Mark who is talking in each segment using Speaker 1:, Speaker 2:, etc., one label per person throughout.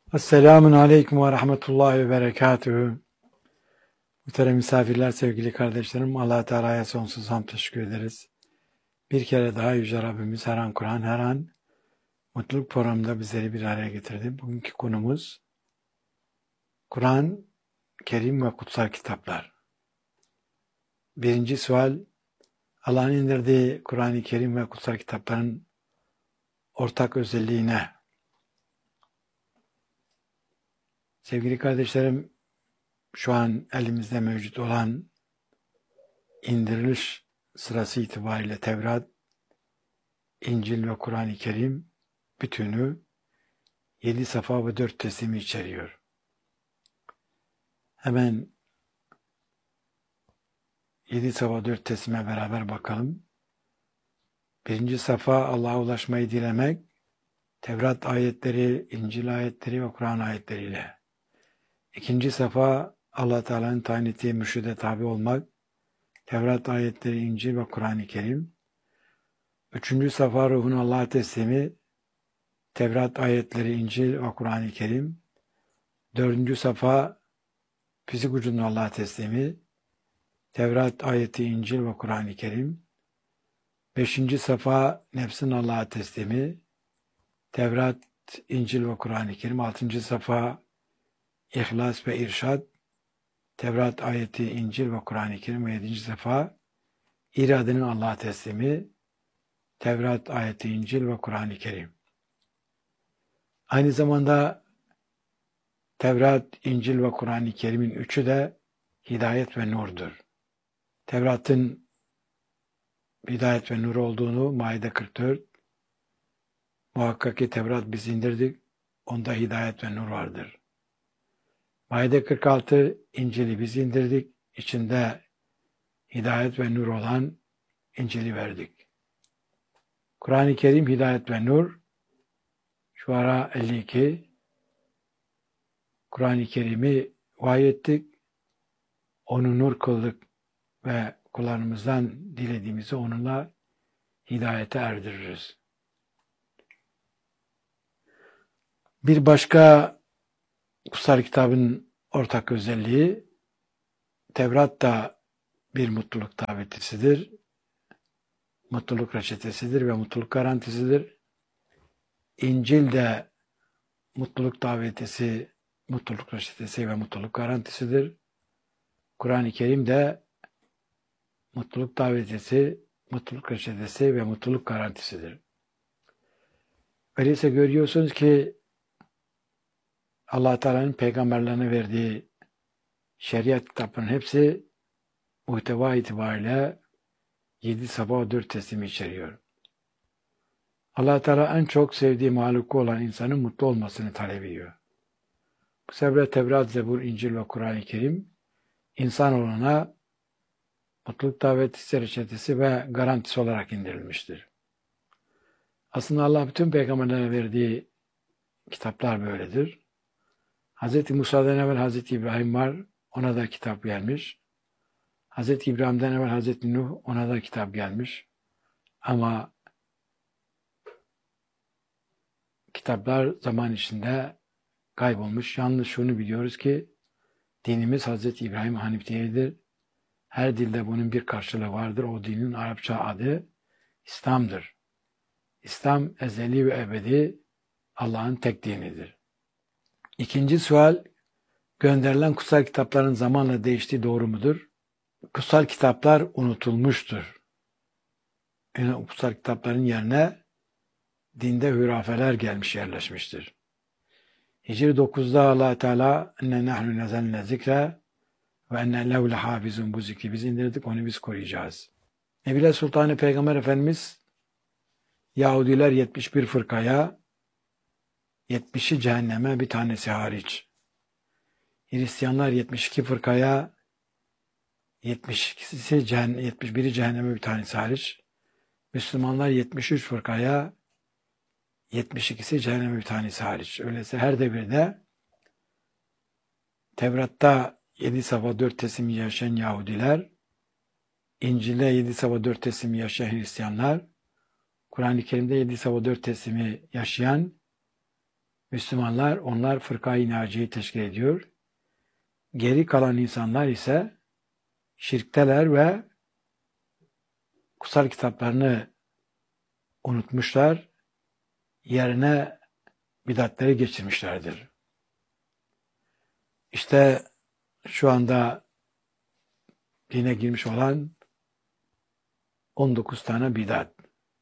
Speaker 1: Esselamun Aleyküm ve Rahmetullahi ve Berekatühü. Muhterem misafirler, sevgili kardeşlerim, Allah Teala'ya sonsuz hamd teşekkür ederiz. Bir kere daha Yüce Rabbimiz her an Kur'an, her an mutluluk programında bizleri bir araya getirdi. Bugünkü konumuz Kur'an, Kerim ve Kutsal Kitaplar. Birinci sual, Allah'ın indirdiği Kur'an-ı Kerim ve Kutsal Kitapların ortak özelliği ne? Sevgili kardeşlerim, şu an elimizde mevcut olan indiriliş sırası itibariyle Tevrat, İncil ve Kur'an-ı Kerim bütünü 7 safa ve 4 teslimi içeriyor. Hemen 7 safa 4 teslime beraber bakalım. Birinci safa Allah'a ulaşmayı dilemek, Tevrat ayetleri, İncil ayetleri ve Kur'an ayetleriyle. İkinci safa Allah Teala'nın tayin ettiği mürşide tabi olmak, Tevrat ayetleri, İncil ve Kur'an-ı Kerim. Üçüncü safa ruhun Allah'a teslimi, Tevrat ayetleri, İncil ve Kur'an-ı Kerim. Dördüncü safa fizik vücudun Allah'a teslimi, Tevrat ayeti, İncil ve Kur'an-ı Kerim. Beşinci safa nefsin Allah'a teslimi, Tevrat, İncil ve Kur'an-ı Kerim. Altıncı safa İhlas ve İrşad, Tevrat ayeti, İncil ve Kur'an-ı Kerim. Ve yedinci safa iradenin Allah'a teslimi, Tevrat ayeti, İncil ve Kur'an-ı Kerim. Aynı zamanda Tevrat, İncil ve Kur'an-ı Kerim'in üçü de hidayet ve nurdur. Tevrat'ın hidayet ve nur olduğunu Maide 44, muhakkak ki Tevrat biz indirdik, onda hidayet ve nur vardır. Maide 46, İncil'i biz indirdik, içinde hidayet ve nur olan İncil'i verdik. Kur'an-ı Kerim hidayet ve nur, Şuara 52, Kur'an-ı Kerim'i vahyettik, onu nur kıldık ve kullarımızdan dilediğimizi onunla hidayete erdiririz. Bir başka kutsal kitabın ortak özelliği, Tevrat da bir mutluluk davetisidir, mutluluk reçetesidir ve mutluluk garantisidir. İncil de mutluluk davetisi, mutluluk reçetesi ve mutluluk garantisidir. Kur'an-ı Kerim de mutluluk davetisi, mutluluk reçetesi ve mutluluk garantisidir. Öyleyse görüyorsunuz ki Allah Teala'nın peygamberlerine verdiği şeriat kitaplarının hepsi muhteva itibariyle 7 sabah 4 teslimi içeriyor. Allah Teala en çok sevdiği mahluku olan insanın mutlu olmasını talep ediyor. Bu sebeple Tevrat, Zebur, İncil ve Kur'an-ı Kerim insanoğluna mutluluk daveti, reçetesi ve garantisi olarak indirilmiştir. Aslında Allah bütün peygamberlere verdiği kitaplar böyledir. Hz. Musa'dan evvel Hz. İbrahim var, ona da kitap gelmiş. Hz. İbrahim'den evvel Hz. Nuh, ona da kitap gelmiş. Ama kitaplar zaman içinde kaybolmuş. Yalnız şunu biliyoruz ki dinimiz Hz. İbrahim Hanif dinidir. Her dilde bunun bir karşılığı vardır. O dinin Arapça adı İslam'dır. İslam ezeli ve ebedi Allah'ın tek dinidir. İkinci sual, gönderilen kutsal kitapların zamanla değiştiği doğru mudur? Kutsal kitaplar unutulmuştur. Yani kutsal kitapların yerine dinde hurafeler gelmiş, yerleşmiştir. Hicri 9'da Allah Teala enne nahnu nezelne zikre ve enne lehu lehafizun, bu zikri biz indirdik, onu biz koruyacağız. Nebiler Sultanı Peygamber Efendimiz Yahudiler 71 fırkaya, 70'i cehenneme, bir tanesi hariç. Hristiyanlar 72 fırkaya, 71'i cehenneme, bir tanesi hariç. Müslümanlar 73 fırkaya, 72'si cehenneme, bir tanesi hariç. Öyleyse her devirde Tevrat'ta 7 safa 4 teslimi yaşayan Yahudiler, İncil'de 7 safa 4 teslimi yaşayan Hristiyanlar, Kur'an-ı Kerim'de 7 safa 4 teslimi yaşayan Müslümanlar, onlar fırka-i naciyeyi teşkil ediyor. Geri kalan insanlar ise şirkteler ve kutsal kitaplarını unutmuşlar, yerine bidatleri geçirmişlerdir. İşte şu anda dine girmiş olan 19 tane bidat.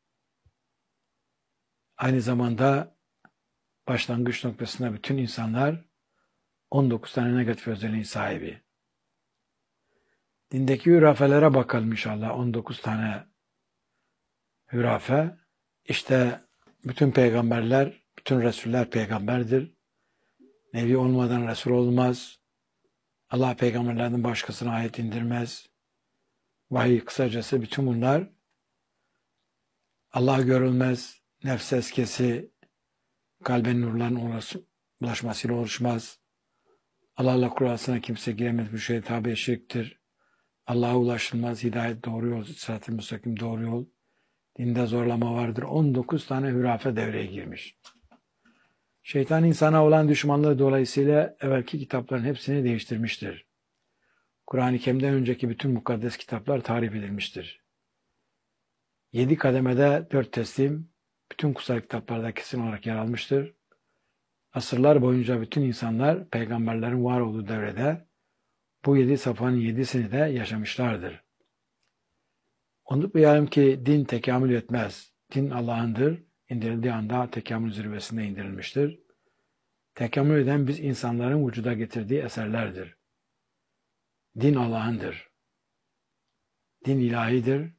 Speaker 1: Aynı zamanda başlangıç noktasında bütün insanlar 19 tane negatif özelliğin sahibi. Dindeki hürafelere bakalım inşallah. 19 tane hürafe. İşte bütün peygamberler, bütün Resuller peygamberdir. Nebi olmadan Resul olmaz. Allah peygamberlerden başkasına ayet indirmez. Vahiy, kısacası bütün bunlar Allah görülmez, nefs eskesi, kalben nurların ulaşmasıyla oluşmaz. Allah'la kurasına kimse giremez, bu şey tabi şirktir. Allah'a ulaşılmaz, hidayet doğru yol, sırat-ı müstakim doğru yol. Dinde zorlama vardır. 19 tane hürafe devreye girmiş. Şeytan insana olan düşmanlığı dolayısıyla evvelki kitapların hepsini değiştirmiştir. Kur'an-ı Kerim'den önceki bütün mukaddes kitaplar tahrip edilmiştir. 7 kademede 4 teslim, bütün kutsal kitaplarda kesin olarak yer almıştır. Asırlar boyunca bütün insanlar peygamberlerin var olduğu devrede bu 7 safhanın 7'sini de yaşamışlardır. Unutmayalım ki din tekamül etmez. Din Allah'ındır. İndirildiği anda tekamül zirvesinde indirilmiştir. Tekamül eden biz insanların vücuda getirdiği eserlerdir. Din Allah'ındır. Din ilahidir.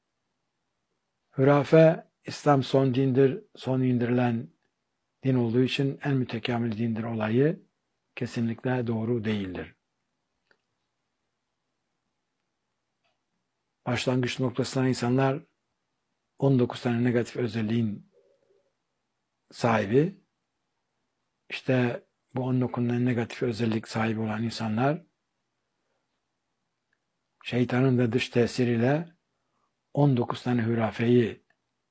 Speaker 1: Hürafe, İslam son dindir, son indirilen din olduğu için en mütekamil dindir olayı kesinlikle doğru değildir. Başlangıç noktasında insanlar 19 tane negatif özelliğin sahibi. İşte bu 19 tane negatif özellik sahibi olan insanlar şeytanın da dış tesiriyle 19 tane hürafeyi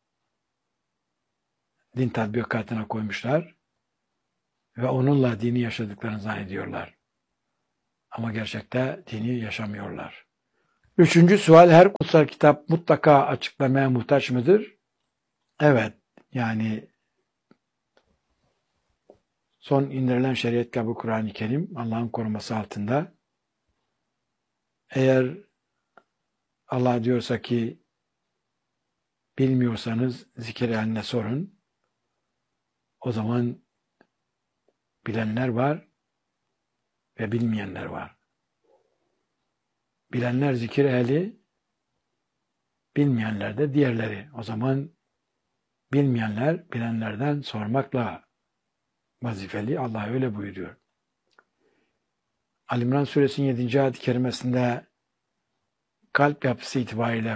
Speaker 1: din tatbikatına koymuşlar ve onunla dini yaşadıklarını zannediyorlar. Ama gerçekte dini yaşamıyorlar. Üçüncü sual, her kutsal kitap mutlaka açıklamaya muhtaç mıdır? Evet, yani son indirilen şeriat kitabı Kur'an-ı Kerim Allah'ın koruması altında. Eğer Allah diyorsa ki bilmiyorsanız zikir eline sorun. O zaman bilenler var ve bilmeyenler var. Bilenler zikir ehli, bilmeyenler de diğerleri. O zaman bilmeyenler bilenlerden sormakla vazifeli. Allah öyle buyuruyor. Ali İmran Suresinin 7. ayet-i kerimesinde kalp yapısı itibariyle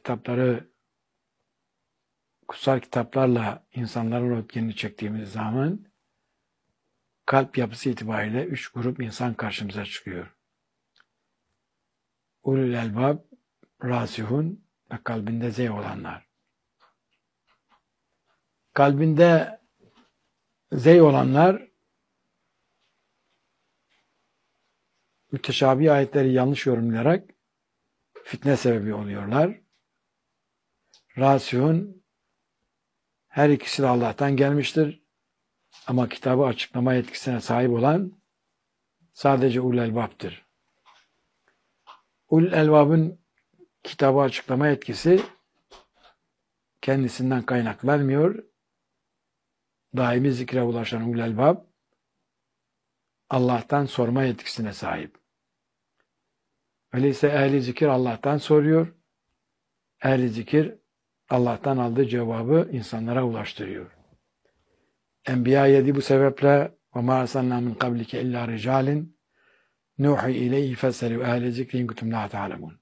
Speaker 1: kutsal kitaplarla insanların ötkenini çektiğimiz zaman kalp yapısı itibariyle 3 grup insan karşımıza çıkıyor. Ulul elbab, rasihun ve kalbinde zey olanlar. Kalbinde zey olanlar müteşabih ayetleri yanlış yorumlayarak fitne sebebi oluyorlar. Rasihun, her ikisi de Allah'tan gelmiştir. Ama kitabı açıklama yetkisine sahip olan sadece ulul elbaptır. Ulul elbabın kitabı açıklama yetkisi kendisinden kaynaklanmıyor. Daimi zikre ulaşan ulul elbab Allah'tan sorma yetkisine sahip. Öyleyse ehli zikir Allah'tan soruyor. Ehli zikir Allah'tan aldığı cevabı insanlara ulaştırıyor. Enbiya 7 bu sebeple وَمَا أَرْسَلْنَا مِنْ قَبْلِكَ اِلَّا رِجَالٍ نُوحِي اِلَيْهِ فَاسْأَلُوا اَهْلَ ذِكْرِ اِنْ كُنْتُمْ لَا تَعْلَمُونَ.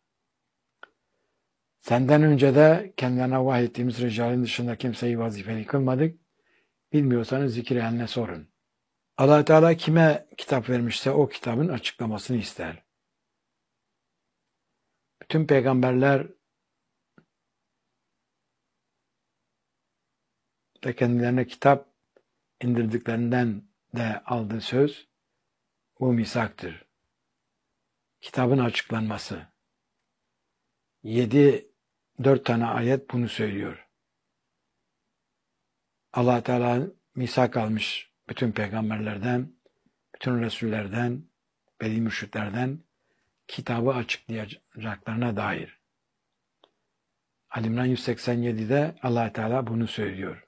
Speaker 1: Senden önce de kendilerine vahyettiğimiz ricalin dışında kimseyi vazifeli kılmadık. Bilmiyorsanız zikir ehline sorun. Allah Teala kime kitap vermişse o kitabın açıklamasını ister. Bütün peygamberler de kendilerine kitap indirdiklerinden de aldığı söz bu misaktır. Kitabın açıklanması. 4 tane ayet bunu söylüyor. Allah Teala misak almış bütün peygamberlerden, bütün resullerden, veli mürşitlerden kitabı açıklayacaklarına dair. Ali İmran 187'de Allah Teala bunu söylüyor.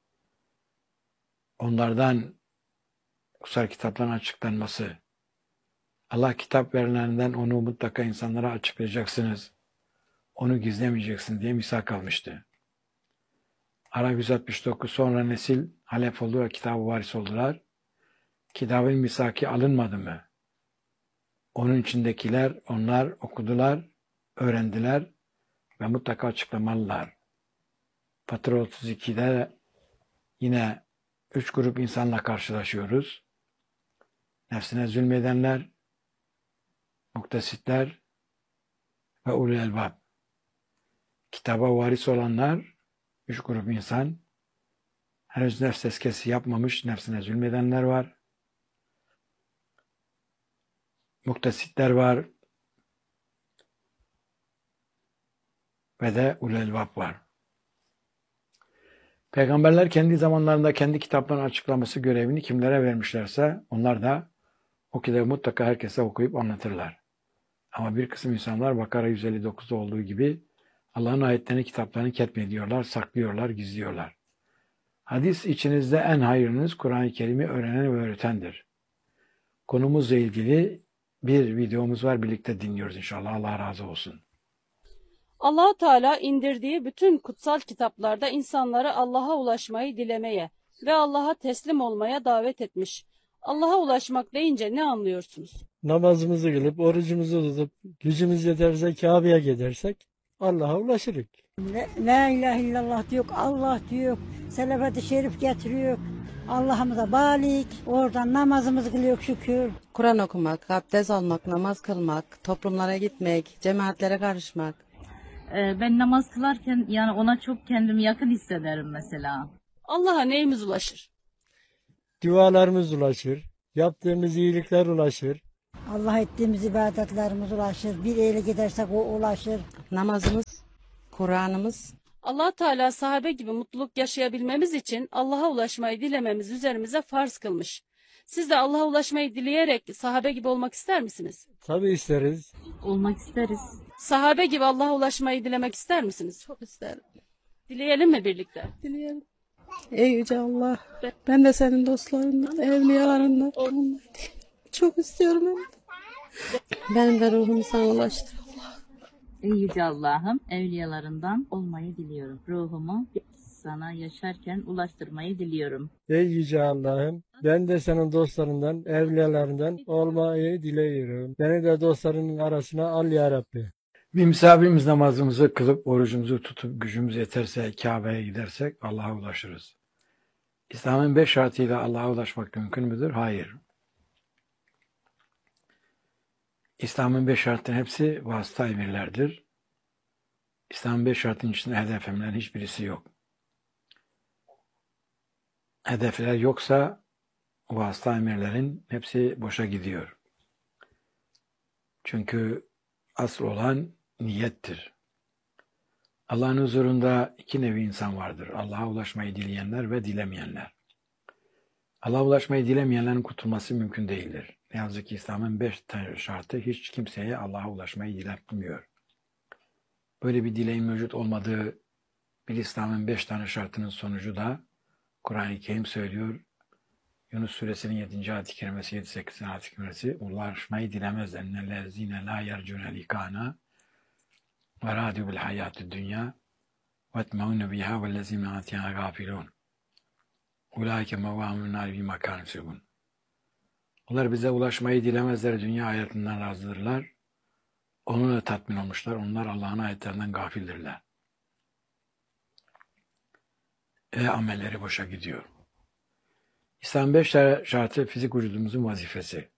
Speaker 1: Onlardan kutsal kitapların açıklanması. Allah kitap verilerinden onu mutlaka insanlara açıklayacaksınız. Onu gizlemeyeceksiniz diye misak almıştı. Ara 169 sonra nesil halef oldu ve kitabı varis oldular. Kitabın misaki alınmadı mı? Onun içindekiler onlar okudular, öğrendiler ve mutlaka açıklamalılar. Fatır 32'de yine 3 grup insanla karşılaşıyoruz. Nefsine zulmedenler, muktesitler ve ulul elbab. Kitaba varis olanlar 3 grup insan. Henüz nefs tezkiyesi yapmamış, nefsine zulmedenler var. Muktesitler var. Ve de ulul elbab var. Peygamberler kendi zamanlarında kendi kitaplarının açıklaması görevini kimlere vermişlerse onlar da o kitabı mutlaka herkese okuyup anlatırlar. Ama bir kısım insanlar Bakara 159'da olduğu gibi Allah'ın ayetlerini, kitaplarını ketmediyorlar, saklıyorlar, gizliyorlar. Hadis içinizde en hayırlınız Kur'an-ı Kerim'i öğrenen ve öğretendir. Konumuzla ilgili bir videomuz var, birlikte dinliyoruz inşallah. Allah razı olsun.
Speaker 2: Allah Teala indirdiği bütün kutsal kitaplarda insanları Allah'a ulaşmayı dilemeye ve Allah'a teslim olmaya davet etmiş. Allah'a ulaşmak deyince ne anlıyorsunuz?
Speaker 3: Namazımızı kılıp, orucumuzu tutup, gücümüz yeterse Kabe'ye gidersek Allah'a ulaşırız.
Speaker 4: La ilahe illallah diyor, Allah diyor, selavat-ı şerif getiriyor. Allah'ımıza balik, oradan namazımızı kılıyor şükür.
Speaker 5: Kur'an okumak, abdest almak, namaz kılmak, toplumlara gitmek, cemaatlere karışmak.
Speaker 6: Ben namaz kılarken yani ona çok kendimi yakın hissederim mesela.
Speaker 2: Allah'a neyimiz ulaşır?
Speaker 3: Dualarımız ulaşır, yaptığımız iyilikler ulaşır.
Speaker 4: Allah ettiğimiz ibadetlerimiz ulaşır. Bir eyle gidersek o ulaşır.
Speaker 5: Namazımız, Kur'an'ımız.
Speaker 2: Allah Teala sahabe gibi mutluluk yaşayabilmemiz için Allah'a ulaşmayı dilememiz üzerimize farz kılmış. Siz de Allah'a ulaşmayı dileyerek sahabe gibi olmak ister misiniz?
Speaker 3: Tabii isteriz.
Speaker 6: Olmak isteriz.
Speaker 2: Sahabe gibi Allah'a ulaşmayı dilemek ister misiniz?
Speaker 5: Çok isterim.
Speaker 2: Dileyelim mi birlikte?
Speaker 5: Dileyelim. Ey Yüce Allah, ben de senin dostlarından, evliyalarından olmayı çok istiyorum hem de. Benim de ruhumu sana ulaştır.
Speaker 6: Ey Yüce Allah'ım, evliyalarından olmayı diliyorum. Ruhumu sana yaşarken ulaştırmayı diliyorum.
Speaker 3: Ey Yüce Allah'ım, ben de senin dostlarından, evliyalarından olmayı diliyorum. Beni de dostlarının arasına al ya Rabbi.
Speaker 1: Bir misafirimiz namazımızı kılıp, orucumuzu tutup, gücümüz yeterse Kabe'ye gidersek Allah'a ulaşırız. İslam'ın 5 şartıyla Allah'a ulaşmak mümkün müdür? Hayır. İslam'ın 5 şartının hepsi vasıta emirlerdir. İslam'ın 5 şartının içinde hedef emirlerin hiçbirisi yok. Hedefler yoksa vasıta emirlerin hepsi boşa gidiyor. Çünkü asıl olan niyettir. Allah'ın huzurunda 2 nevi insan vardır. Allah'a ulaşmayı dileyenler ve dilemeyenler. Allah'a ulaşmayı dilemeyenlerin kurtulması mümkün değildir. Ne yazık ki İslam'ın 5 tane şartı hiç kimseye Allah'a ulaşmayı diletmiyor. Böyle bir dileğin mevcut olmadığı bir İslam'ın 5 tane şartının sonucu da Kur'an-ı Kerim söylüyor. Yunus suresinin 7. ayet-i kerimesi, 7-8. ayet-i kerimesi ulaşmayı dilemezler. Ennellezine la yercune likana ve râdû bil hayâtü dünya ve etmeûne bihâ vellezîne âtiyâne gâfilûn. Ulaike mevâmûn nâri bî makânim sübûn. Onlar bize ulaşmayı dilemezler, dünya hayatından razıdırlar. Onunla tatmin olmuşlar. Onlar Allah'ın ayetlerinden gafildirler. Amelleri boşa gidiyor. İslam 5 şartı fizik vücudumuzun vazifesi.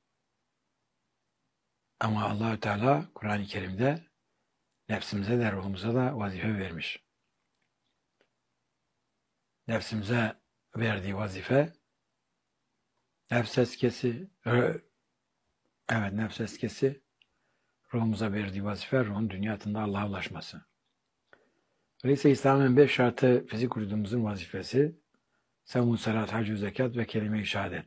Speaker 1: Ama Allah-u Teala Kur'an-ı Kerim'de nefsimize de ruhumuza da vazife vermiş. Nefsimize verdiği vazife nefs eskesi, nefs eskesi, ruhumuza verdiği vazife ruhun dünyasında Allah'a ulaşması. Öyleyse İslam'ın 5 şartı fizik vücudumuzun vazifesi savun, salat, hac, zekat ve kelime-i şehadet.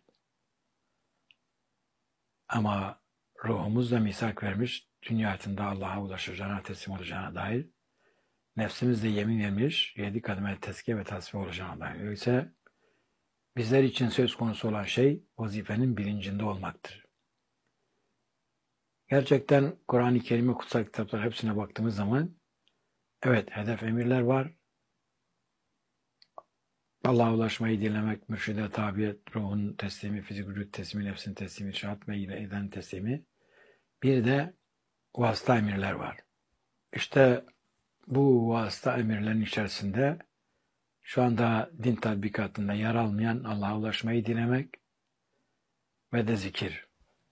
Speaker 1: Ama ruhumuz da misak vermiş, dünyasında Allah'a ulaşacağına, teslim olacağına dair. Nefsimiz de yemin vermiş, 7 kademe tezkiye ve tasfiye olacağına dair. Öyleyse bizler için söz konusu olan şey vazifenin bilincinde olmaktır. Gerçekten Kur'an-ı Kerim'e, kutsal kitaplar hepsine baktığımız zaman evet, hedef emirler var. Allah'a ulaşmayı dilemek, mürşide tabiyet, ruhun teslimi, fizik vücut teslimi, nefsin teslimi, şahat ve eden teslimi. Bir de vasıta emirler var. İşte bu vasıta emirlerin içerisinde şu anda din tatbikatında yer almayan Allah'a ulaşmayı dilemek ve de zikir.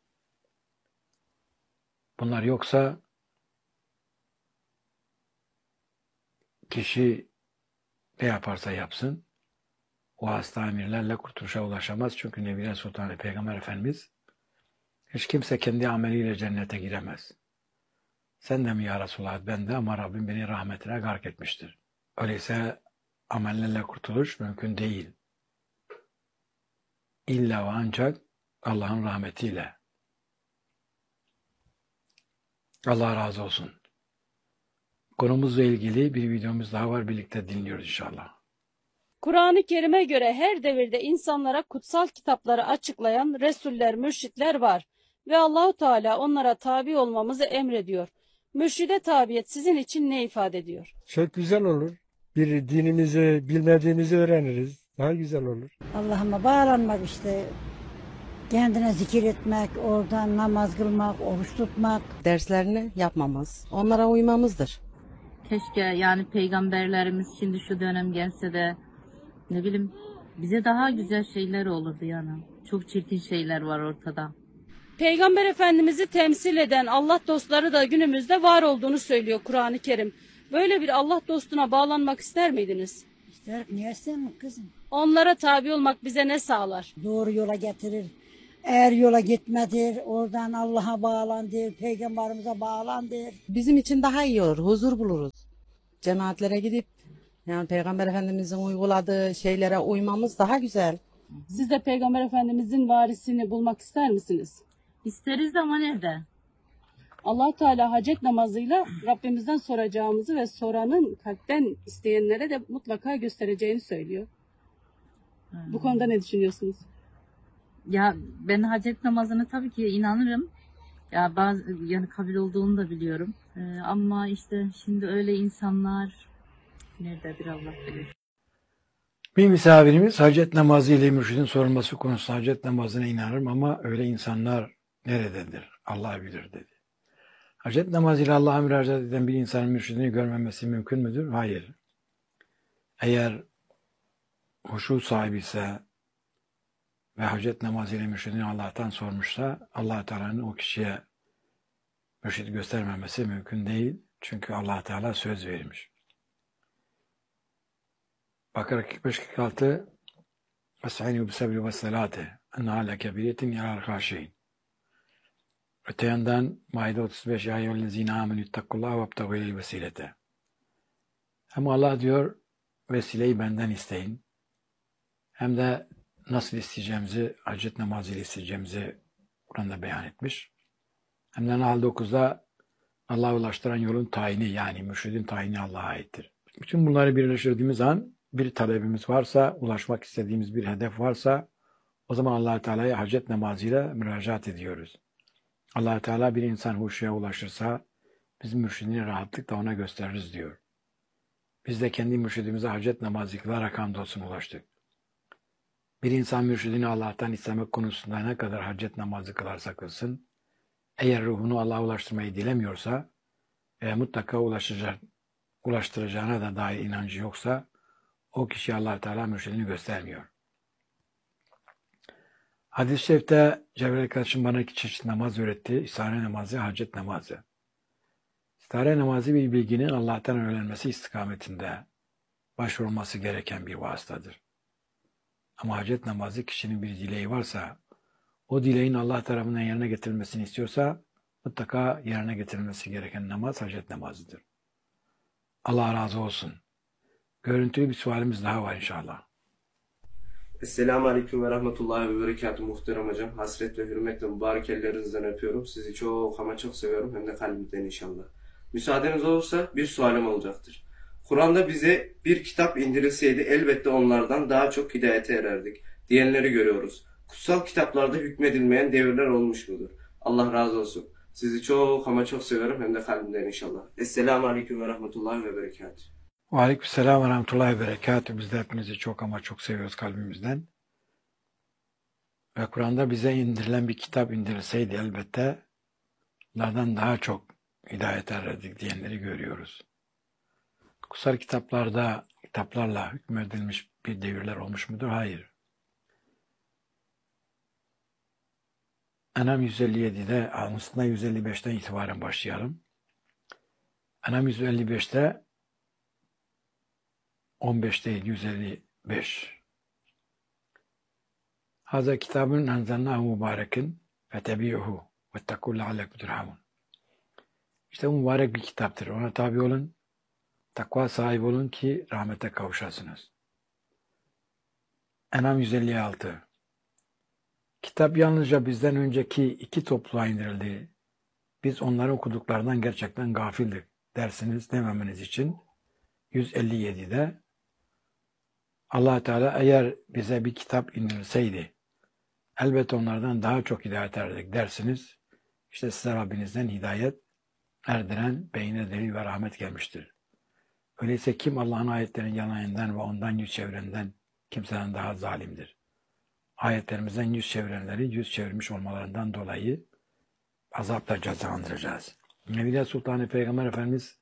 Speaker 1: Bunlar yoksa kişi ne yaparsa yapsın vasıta emirlerle kurtuluşa ulaşamaz. Çünkü Nebiler Sultanı Peygamber Efendimiz hiç kimse kendi ameliyle cennete giremez. Sen de mi ya Resulallah? Ben de, ama Rabbim beni rahmetine gark etmiştir. Öyleyse amellerle kurtuluş mümkün değil. İlla ve ancak Allah'ın rahmetiyle. Allah razı olsun. Konumuzla ilgili bir videomuz daha var. Birlikte dinliyoruz inşallah.
Speaker 2: Kur'an-ı Kerim'e göre her devirde insanlara kutsal kitapları açıklayan resuller, mürşitler var ve Allahu Teala onlara tabi olmamızı emrediyor. Mürşide tabiyet sizin için ne ifade ediyor?
Speaker 3: Çok güzel olur. Bir dinimizi bilmediğimizi öğreniriz. Daha güzel olur.
Speaker 4: Allah'ıma bağlanmak işte. Kendine zikir etmek, oradan namaz kılmak, oruç tutmak.
Speaker 7: Derslerini yapmamız, onlara uymamızdır.
Speaker 6: Keşke yani peygamberlerimiz şimdi şu dönem gelse de ne bileyim bize daha güzel şeyler olurdu yani. Çok çirkin şeyler var ortada.
Speaker 2: Peygamber Efendimiz'i temsil eden Allah dostları da günümüzde var olduğunu söylüyor Kur'an-ı Kerim. Böyle bir Allah dostuna bağlanmak ister miydiniz?
Speaker 4: İster, niye istemem kızım?
Speaker 2: Onlara tabi olmak bize ne sağlar?
Speaker 4: Doğru yola getirir. Eğer yola gitmedir, oradan Allah'a bağlandır, Peygamberimize bağlandır.
Speaker 7: Bizim için daha iyi olur, huzur buluruz. Cemaatlere gidip yani Peygamber Efendimizin uyguladığı şeylere uymamız daha güzel.
Speaker 2: Siz de Peygamber Efendimizin varisini bulmak ister misiniz?
Speaker 6: İsteriz de ama nerede?
Speaker 2: Allah Teala hacet namazıyla Rabbimizden soracağımızı ve soranın kalpten isteyenlere de mutlaka göstereceğini söylüyor. Bu konuda ne düşünüyorsunuz?
Speaker 6: Ya ben hacet namazını tabii ki inanırım. Ya bazı yani kabul olduğunu da biliyorum. Ama işte şimdi öyle insanlar nerededir Allah bilir.
Speaker 1: Bir misafirimiz hacet namazı ile mürşidin sorulması konusunda hacet namazına inanırım ama öyle insanlar nerededir? Allah bilir dedi. Hacet namazıyla Allah'a müracaat eden bir insanın mürşidini görmemesi mümkün müdür? Hayır. Eğer huşu sahibi ise ve hacet namazıyla mürşidini Allah'tan sormuşsa Allah Teala'nın o kişiye mürşidi göstermemesi mümkün değil. Çünkü Allah Teala söz vermiş. Bakara 45-46 Estaizu bis-sabri ve's-salati enneha lekebiretin yelal haşin. Öte yandan Maide 35 Ya eyyühellezine amenü ittakullaha vebtegu ileyhi vesilete. Hem Allah diyor vesileyi benden isteyin. Hem de nasıl isteyeceğimizi, hacet namazıyla isteyeceğimizi Kur'an'da beyan etmiş. Hem de Nahl 9'da Allah'a ulaştıran yolun tayini, yani mürşidin tayini Allah'a aittir. Bütün bunları birleştirdiğimiz an bir talebimiz varsa, ulaşmak istediğimiz bir hedef varsa o zaman Allah Teala'ya hacet namazıyla müracaat ediyoruz. Allah Teala bir insan huşuya ulaşırsa biz mürşidini rahatlıkla ona gösteririz diyor. Biz de kendi mürşidimize hacet namazı kılarak hamdolsun ulaştık. Bir insan mürşidini Allah'tan istemek konusunda ne kadar hacet namazı kılarsa kılsın, eğer ruhunu Allah'a ulaştırmayı dilemiyorsa mutlaka ulaştıracağına da dair inancı yoksa o kişi Allah Teala mürşidini göstermiyor. Hadis-i şerifte Cebrail kardeşim bana 2 çeşit namaz öğretti. İstihare namazı, hacet namazı. İstihare namazı bir bilginin Allah'tan öğrenmesi istikametinde başvurulması gereken bir vasıtadır. Ama hacet namazı kişinin bir dileği varsa, o dileğin Allah tarafından yerine getirilmesini istiyorsa mutlaka yerine getirilmesi gereken namaz hacet namazıdır. Allah razı olsun. Görüntülü bir sualimiz daha var inşallah.
Speaker 8: Esselamu Aleyküm ve Rahmetullahi ve Berekatuhu muhterem hocam. Hasret ve hürmetle mübarek ellerinizden öpüyorum. Sizi çok ama çok seviyorum. Hem de kalbimden inşallah. Müsaadeniz olursa bir sualim olacaktır. Kur'an'da bize bir kitap indirilseydi elbette onlardan daha çok hidayete ererdik diyenleri görüyoruz. Kutsal kitaplarda hükmedilmeyen devirler olmuş mudur? Allah razı olsun. Sizi çok ama çok seviyorum. Hem de kalbimden inşallah. Esselamu Aleyküm ve Rahmetullahi ve Berekatuhu.
Speaker 1: Aleykümselam ve rahmetullahi ve berekatuhu. Biz de hepinizi çok ama çok seviyoruz kalbimizden. Ve Kur'an'da bize indirilen bir kitap indirilseydi elbette onlardan daha çok hidayet ererdik diyenleri görüyoruz. Kutsal kitaplarla hükmedilmiş bir devirler olmuş mudur? Hayır. En'am 157'de, aslında 155'ten itibaren başlayalım. En'am 155'te 15 değil, 155. Haza kitabun enzelnahu mübarekin fetebi'uhu vettekû leallekum turhamun. İşte bu mübarek bir kitaptır. Ona tabi olun, takva sahibi olun ki rahmete kavuşasınız. En'am 156. Kitap yalnızca bizden önceki iki topluluğa indirildi. Biz onların okuduklarından gerçekten gafildik dersiniz dememeniz için 157'de Allah Teala eğer bize bir kitap indirilseydi elbette onlardan daha çok hidayet erdik dersiniz. İşte size Rabbinizden hidayet erdiren beyine delil ve rahmet gelmiştir. Öyleyse kim Allah'ın ayetlerinin yalanından ve ondan yüz çevirenden kimseden daha zalimdir. Ayetlerimizden yüz çevirenleri yüz çevirmiş olmalarından dolayı azapla cezalandıracağız. Nevile Sultanı Peygamber Efendimiz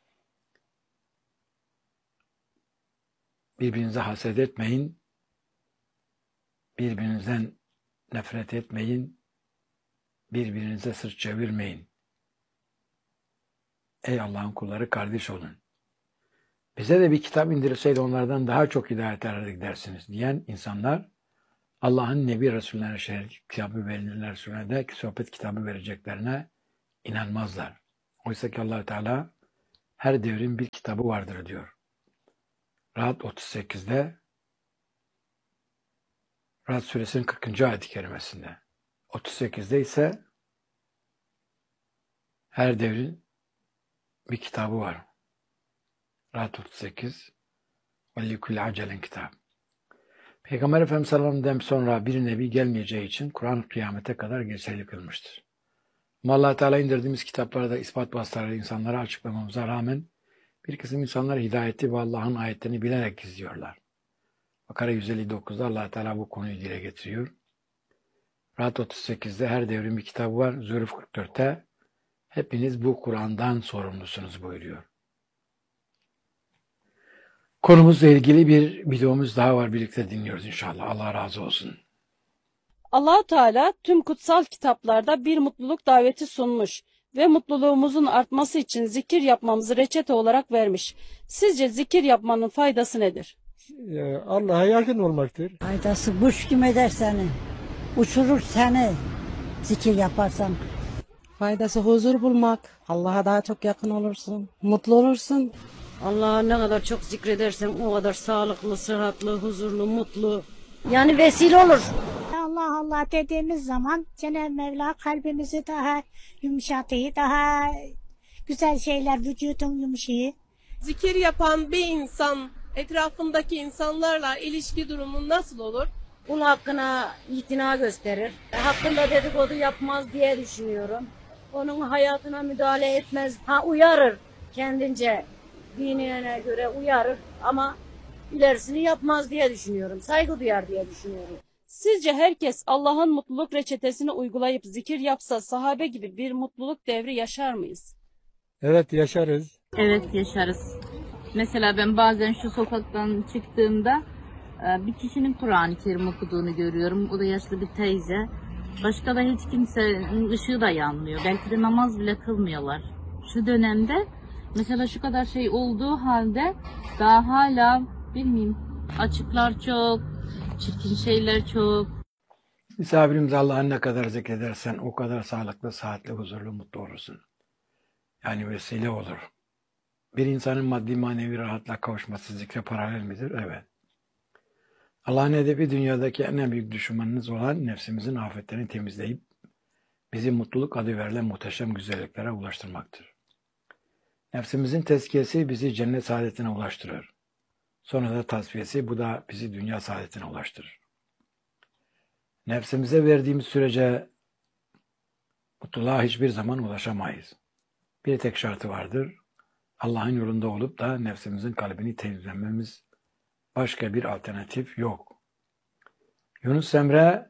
Speaker 1: birbirinize haset etmeyin, birbirinizden nefret etmeyin, birbirinize sırt çevirmeyin. Ey Allah'ın kulları kardeş olun. Bize de bir kitap indirilseydi onlardan daha çok hidayet ererdik dersiniz diyen insanlar Allah'ın Nebi Resulüne şerif kitabı verilirler Resulüne de sohbet kitabı vereceklerine inanmazlar. Oysa ki Allah Teala her devrin bir kitabı vardır diyor. Ra'd 38'de Ra'd suresinin 40. ayet-i kerimesinde. 38'de ise her devrin bir kitabı var. Ra'd 38 ve likulli acelen kitap. Peygamber Efendimiz sallallahu aleyhi ve sellem'den sonra bir nebi gelmeyeceği için Kur'an kıyamete kadar geçerli kılmıştır. Ama Allah Teala indirdiğimiz kitaplarda ispat vasıtaları insanlara açıklamamıza rağmen bir kısım insanlar hidayeti ve Allah'ın ayetlerini bilerek gizliyorlar. Bakara 159'da Allah Teala bu konuyu dile getiriyor. Ra'd 38'de her devrin bir kitabı var. Züruf 44'te hepiniz bu Kur'an'dan sorumlusunuz buyuruyor. Konumuzla ilgili bir videomuz daha var. Birlikte dinliyoruz inşallah. Allah razı olsun.
Speaker 2: Allah Teala tüm kutsal kitaplarda bir mutluluk daveti sunmuş ve mutluluğumuzun artması için zikir yapmamızı reçete olarak vermiş. Sizce zikir yapmanın faydası nedir?
Speaker 3: Allah'a yakın olmaktır.
Speaker 4: Faydası kuş kim eder seni? Uçurur seni zikir yaparsan.
Speaker 7: Faydası huzur bulmak. Allah'a daha çok yakın olursun. Mutlu olursun.
Speaker 9: Allah'a ne kadar çok zikredersen o kadar sağlıklı, sıhhatli, huzurlu, mutlu. Yani vesile olur.
Speaker 10: Allah Allah dediğimiz zaman Cenab-ı Mevla kalbimizi daha yumuşatıyor, daha güzel şeyler vücudun yumuşuyor.
Speaker 11: Zikir yapan bir insan etrafındaki insanlarla ilişki durumu nasıl olur?
Speaker 9: Kul hakkına itina gösterir. Hakkında dedikodu yapmaz diye düşünüyorum. Onun hayatına müdahale etmez. Uyarır kendince. Dinine göre uyarır ama ilerisini yapmaz diye düşünüyorum. Saygı duyar diye düşünüyorum.
Speaker 2: Sizce herkes Allah'ın mutluluk reçetesini uygulayıp zikir yapsa sahabe gibi bir mutluluk devri yaşar mıyız?
Speaker 3: Evet, yaşarız.
Speaker 6: Evet, yaşarız. Mesela ben bazen şu sokaktan çıktığımda bir kişinin Kur'an-ı Kerim okuduğunu görüyorum. O da yaşlı bir teyze. Başka da hiç kimsenin ışığı da yanmıyor. Belki de namaz bile kılmıyorlar. Şu dönemde mesela şu kadar şey olduğu halde daha hala bilmiyorum açıklar çok, Çirkin şeyler çok.
Speaker 1: Misafirimiz Allah'ı ne kadar zikredersen o kadar sağlıklı, sıhhatli, huzurlu, mutlu olursun. Yani vesile olur. Bir insanın maddi manevi rahatla kavuşması zikre paralel midir? Evet. Allah'ın hedefi dünyadaki en büyük düşmanınız olan nefsimizin afetlerini temizleyip bizi mutluluk adı verilen muhteşem güzelliklere ulaştırmaktır. Nefsimizin tezkiyesi bizi cennet saadetine ulaştırır. Sonra da tasfiyesi, bu da bizi dünya saadetine ulaştırır. Nefsimize verdiğimiz sürece mutluluğa hiçbir zaman ulaşamayız. Bir tek şartı vardır. Allah'ın yolunda olup da nefsimizin kalbini temizlememiz, başka bir alternatif yok. Yunus Emre,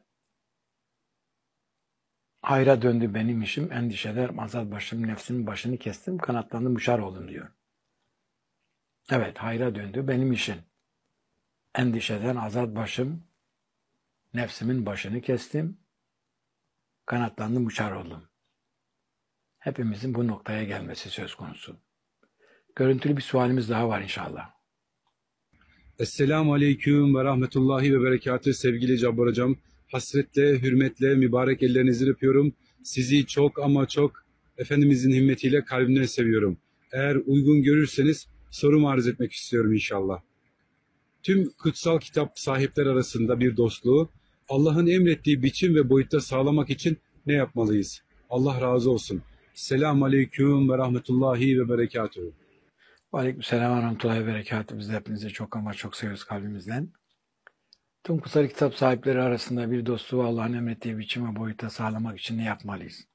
Speaker 1: hayra döndü benim işim, endişeler azat başım, nefsimin başını kestim, kanatlandım, uçar oldum diyor. Evet, hayra döndü benim işim. Endişeden azat başım, nefsimin başını kestim, kanatlandım, uçar oldum. Hepimizin bu noktaya gelmesi söz konusu. Görüntülü bir sualimiz daha var inşallah.
Speaker 12: Esselamu Aleyküm ve Rahmetullahi ve Berekatü sevgili Cabbar Hocam. Hasretle, hürmetle, mübarek ellerinizden öpüyorum. Sizi çok ama çok Efendimizin himmetiyle kalbimden seviyorum. Eğer uygun görürseniz sorumu arz etmek istiyorum inşallah. Tüm kutsal kitap sahipler arasında bir dostluğu Allah'ın emrettiği biçim ve boyutta sağlamak için ne yapmalıyız? Allah razı olsun. Selamun Aleyküm ve Rahmetullahi ve Berekatühü.
Speaker 1: Aleykümselam ve rahmetullahi ve berekatühü. Biz de hepinizi çok ama çok seviyoruz kalbimizden. Tüm kutsal kitap sahipleri arasında bir dostluğu Allah'ın emrettiği biçim ve boyutta sağlamak için ne yapmalıyız?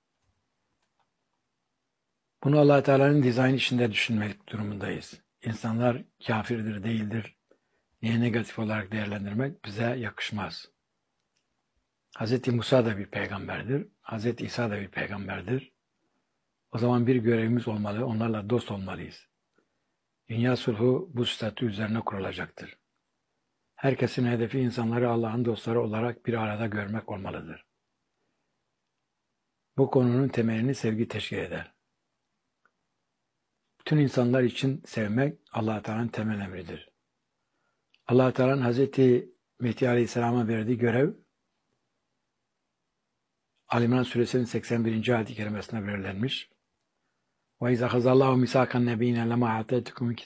Speaker 1: Bunu Allah Teala'nın dizayn içinde düşünmek durumundayız. İnsanlar kafirdir, değildir niye negatif olarak değerlendirmek bize yakışmaz. Hz. Musa da bir peygamberdir. Hz. İsa da bir peygamberdir. O zaman bir görevimiz olmalı, onlarla dost olmalıyız. Dünya sulhu bu statü üzerine kurulacaktır. Herkesin hedefi insanları Allah'ın dostları olarak bir arada görmek olmalıdır. Bu konunun temelini sevgi teşkil eder. Bütün insanlar için sevmek Allah Teala'nın temel emridir. Allah Teala'nın Hz. Mehdi Aleyhisselam'a verdiği görev Ali İmran Suresinin 81. ayet-i kerimesine verilenmiş. وَاِذَا خَزَ اللّٰهُ مِسَاقَ النَّب۪ينَ لَمَا اَعْتَيْتُكُمْ